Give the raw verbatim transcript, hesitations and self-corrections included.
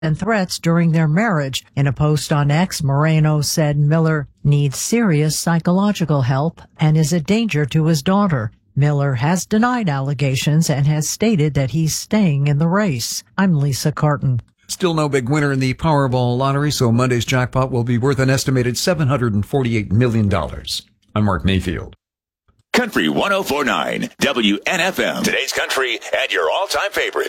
and threats during their marriage. In a post on X, Moreno said Miller needs serious psychological help and is a danger to his daughter. Miller has denied allegations and has stated that he's staying in the race. I'm Lisa Carton. Still no big winner in the Powerball lottery, so Monday's jackpot will be worth an estimated seven hundred forty-eight million dollars. I'm Mark Mayfield. Country one oh four point nine, W N F M. Today's country and your all-time favorite.